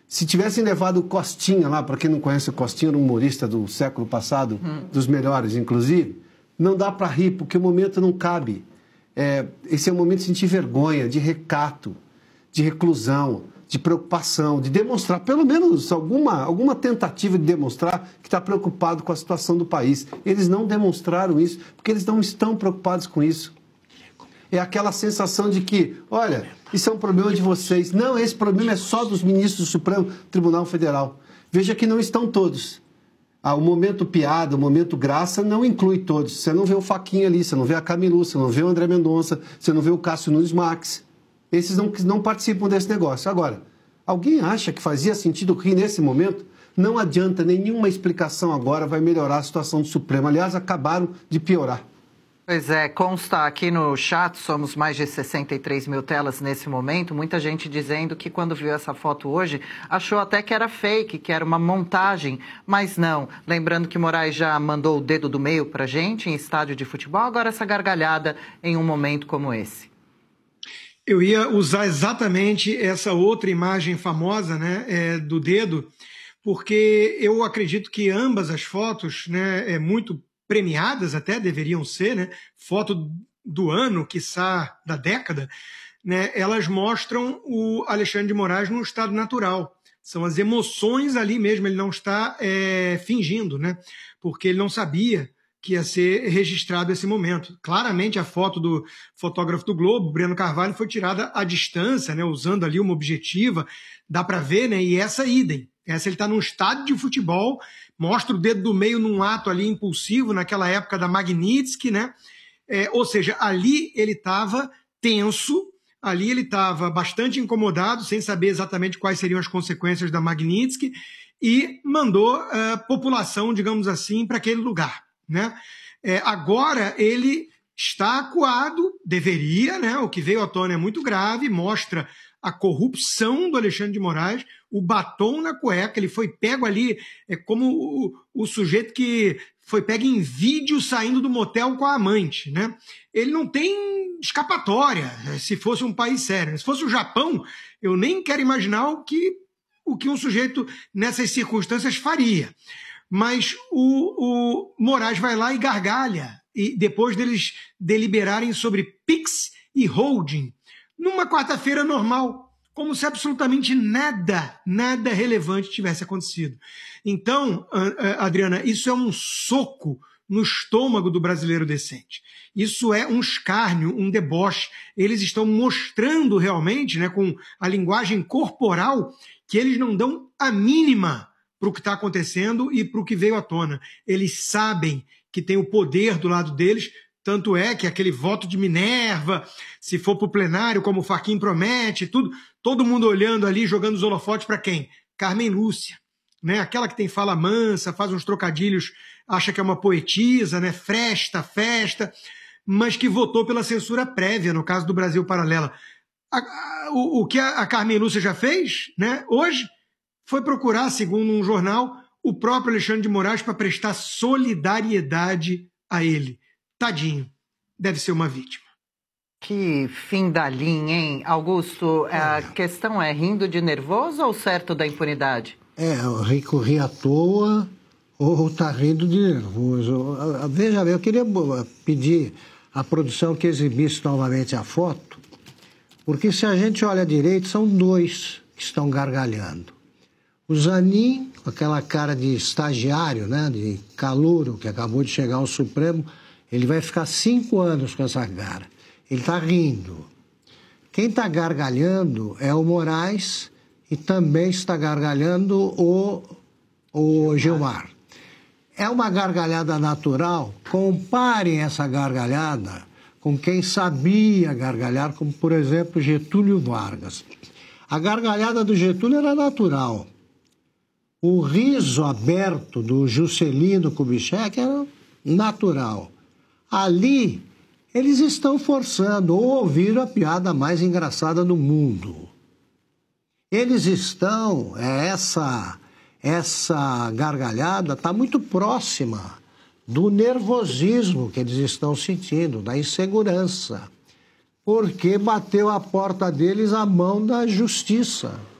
Se tivessem levado o Costinha lá, para quem não conhece o Costinha, era um humorista do século passado, dos melhores, inclusive, não dá para rir, porque o momento não cabe. Esse é um momento de sentir vergonha, de recato, de reclusão, de preocupação, de demonstrar, pelo menos alguma tentativa de demonstrar que está preocupado com a situação do país. Eles não demonstraram isso, porque eles não estão preocupados com isso. É aquela sensação de que, olha, isso é um problema de vocês. Não, esse problema é só dos ministros do Supremo Tribunal Federal. Veja que não estão todos. O momento piada, o momento graça não inclui todos. Você não vê o Fachin ali, você não vê a Camilu, você não vê o André Mendonça, você não vê o Cássio Nunes Marques. Esses não participam desse negócio. Agora, alguém acha que fazia sentido rir nesse momento? Não adianta, nenhuma explicação agora vai melhorar a situação do Supremo. Aliás, acabaram de piorar. Pois é, consta aqui no chat, somos mais de 63 mil telas nesse momento, muita gente dizendo que quando viu essa foto hoje, achou até que era fake, que era uma montagem, mas não. Lembrando que Moraes já mandou o dedo do meio pra gente em estádio de futebol, agora essa gargalhada em um momento como esse. Eu ia usar exatamente essa outra imagem famosa, né, do dedo, porque eu acredito que ambas as fotos, né, muito premiadas até, deveriam ser, né? Foto do ano, quiçá da década, né? Elas mostram o Alexandre de Moraes num estado natural. São as emoções ali mesmo, ele não está fingindo, né? Porque ele não sabia que ia ser registrado esse momento. Claramente a foto do fotógrafo do Globo, Breno Carvalho, foi tirada à distância, né? Usando ali uma objetiva, dá para ver, né? E essa idem. Essa ele está num estádio de futebol, mostra o dedo do meio num ato ali impulsivo, naquela época da Magnitsky, né? Ou seja, ali ele estava tenso, ali ele estava bastante incomodado, sem saber exatamente quais seriam as consequências da Magnitsky, e mandou a população, digamos assim, para aquele lugar, né? Agora ele está acuado, deveria, né? O que veio à tona é muito grave, mostra a corrupção do Alexandre de Moraes, o batom na cueca, ele foi pego ali, como o sujeito que foi pego em vídeo saindo do motel com a amante, né? Ele não tem escapatória, se fosse um país sério. Se fosse o Japão, eu nem quero imaginar o que um sujeito nessas circunstâncias faria. Mas o Moraes vai lá e gargalha, e depois deles deliberarem sobre PIX e holding, numa quarta-feira normal, como se absolutamente nada relevante tivesse acontecido. Então, Adriana, isso é um soco no estômago do brasileiro decente. Isso é um escárnio, um deboche. Eles estão mostrando realmente, né, com a linguagem corporal, que eles não dão a mínima para o que está acontecendo e para o que veio à tona. Eles sabem que tem o poder do lado deles. Tanto é que aquele voto de Minerva, se for para o plenário, como o Fachin promete, tudo, todo mundo olhando ali, jogando os holofotes para quem? Carmen Lúcia, né? Aquela que tem fala mansa, faz uns trocadilhos, acha que é uma poetisa, né? Festa, mas que votou pela censura prévia, no caso do Brasil Paralela. O que a Carmen Lúcia já fez, né? Hoje, foi procurar, segundo um jornal, o próprio Alexandre de Moraes para prestar solidariedade a ele. Tadinho, deve ser uma vítima. Que fim da linha, hein? Augusto, a questão é rindo de nervoso ou certo da impunidade? O rico ri à toa ou está rindo de nervoso. Veja bem, eu queria pedir à produção que exibisse novamente a foto, porque se a gente olha direito, são dois que estão gargalhando. O Zanin, com aquela cara de estagiário, né, de calouro, que acabou de chegar ao Supremo, ele vai ficar 5 anos com essa cara. Ele está rindo. Quem está gargalhando é o Moraes e também está gargalhando o Gilmar. É uma gargalhada natural. Comparem essa gargalhada com quem sabia gargalhar, como, por exemplo, Getúlio Vargas. A gargalhada do Getúlio era natural. O riso aberto do Juscelino Kubitschek era natural. Ali, eles estão forçando ou ouviram a piada mais engraçada do mundo. Eles estão, essa gargalhada está muito próxima do nervosismo que eles estão sentindo, da insegurança, porque bateu à porta deles a mão da justiça.